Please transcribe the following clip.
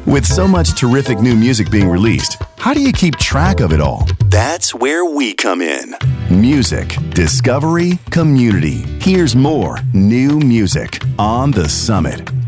With so much terrific new music being released, how do you keep track of it all? That's where we come in. Music, discovery, community. Here's more new music on The Summit.